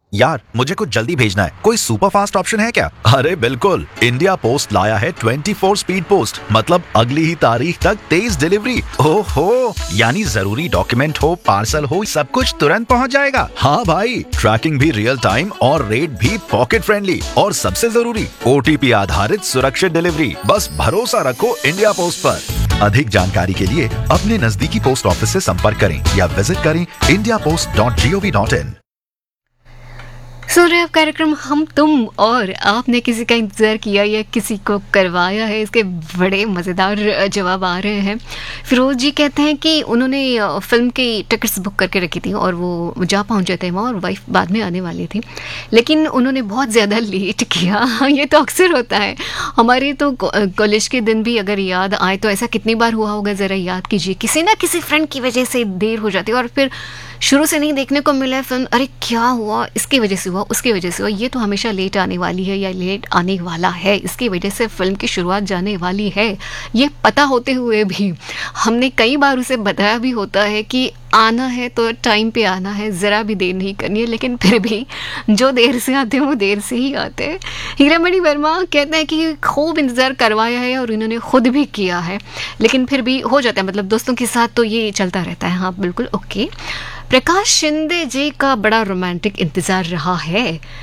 यार मुझे कुछ जल्दी भेजना है, कोई सुपर फास्ट ऑप्शन है क्या? अरे बिल्कुल, इंडिया पोस्ट लाया है 24 स्पीड पोस्ट, मतलब अगली ही तारीख तक तेज डिलीवरी। ओहो, यानी जरूरी डॉक्यूमेंट हो, पार्सल हो, सब कुछ तुरंत पहुंच जाएगा। हाँ भाई, ट्रैकिंग भी रियल टाइम और रेट भी पॉकेट फ्रेंडली, और सबसे जरूरी OTP आधारित सुरक्षित डिलीवरी। बस भरोसा रखो इंडिया पोस्ट पर। अधिक जानकारी के लिए अपने नजदीकी पोस्ट ऑफिस से संपर्क करें या विजिट करें indiapost.gov.in। सुन रहे हैं आप कार्यक्रम हम तुम, और आपने किसी का इंतज़ार किया या किसी को करवाया है, इसके बड़े मज़ेदार जवाब आ रहे हैं। फिरोज जी कहते हैं कि उन्होंने फ़िल्म की टिकट्स बुक करके रखी थी और वो जा पहुंचे थे वहाँ, और वाइफ बाद में आने वाली थी, लेकिन उन्होंने बहुत ज़्यादा लेट किया। ये तो अक्सर होता है हमारे तो कॉलेज के दिन भी अगर याद आए तो ऐसा कितनी बार हुआ होगा, ज़रा याद कीजिए। किसी ना किसी फ्रेंड की वजह से देर हो जाती है और फिर शुरू से नहीं देखने को मिला है फिल्म, अरे क्या हुआ, इसकी वजह से हुआ, उसकी वजह से हुआ, ये तो हमेशा लेट आने वाली है या लेट आने वाला है, इसकी वजह से फिल्म की शुरुआत जाने वाली है, ये पता होते हुए भी हमने कई बार उसे बताया भी होता है कि आना है तो टाइम पे आना है, ज़रा भी देर नहीं करनी है, लेकिन फिर भी जो देर से आते हैं वो देर से ही आते हैं। हीरामणि वर्मा कहते हैं कि खूब इंतज़ार करवाया है और इन्होंने खुद भी किया है, लेकिन फिर भी हो जाता है, मतलब दोस्तों के साथ तो ये चलता रहता है। हाँ बिल्कुल, ओके। प्रकाश शिंदे जी का बड़ा रोमांटिक इंतज़ार रहा है।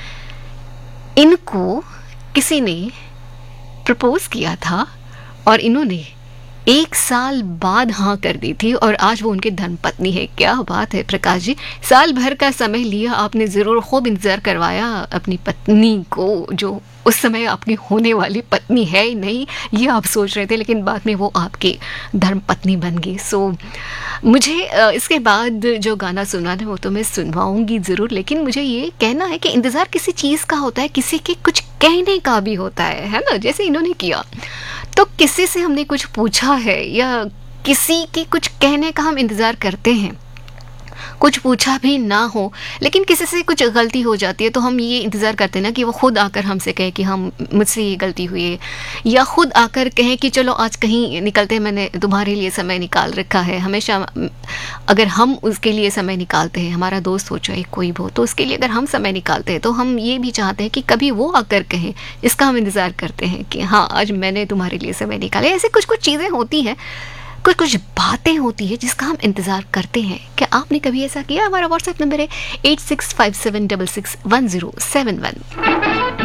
इनको किसी ने प्रपोज किया था और इन्होंने 1 साल बाद हाँ कर दी थी, और आज वो उनके धर्मपत्नी है। क्या बात है प्रकाश जी, साल भर का समय लिया आपने, ज़रूर खूब इंतज़ार करवाया अपनी पत्नी को, जो उस समय आपकी होने वाली पत्नी है ही नहीं ये आप सोच रहे थे, लेकिन बाद में वो आपकी धर्मपत्नी बन गई। सो मुझे इसके बाद जो गाना सुना है वो तो मैं सुनवाऊंगी ज़रूर, लेकिन मुझे ये कहना है कि इंतज़ार किसी चीज़ का होता है, किसी के कुछ कहने का भी होता है ना। जैसे इन्होंने किया तो किसी से हमने कुछ पूछा है या किसी के कुछ कहने का हम इंतज़ार करते हैं, कुछ पूछा भी ना हो लेकिन किसी से कुछ गलती हो जाती है तो हम ये इंतज़ार करते हैं ना कि वो खुद आकर हमसे कहे कि हम मुझसे ये गलती हुई है, या खुद आकर कहें कि चलो आज कहीं निकलते हैं, मैंने तुम्हारे लिए समय निकाल रखा है। हमेशा अगर हम उसके लिए समय निकालते हैं, हमारा दोस्त हो चाहे कोई भी हो, तो उसके लिए अगर हम समय निकालते हैं तो हम ये भी चाहते हैं कि कभी वो आकर कहें, इसका हम इंतज़ार करते हैं कि हाँ आज मैंने तुम्हारे लिए समय निकाला। ऐसे कुछ कुछ चीज़ें होती हैं, कुछ कुछ बातें होती है जिसका हम इंतज़ार करते हैं। क्या आपने कभी ऐसा किया? हमारा व्हाट्सएप नंबर है 8657661071।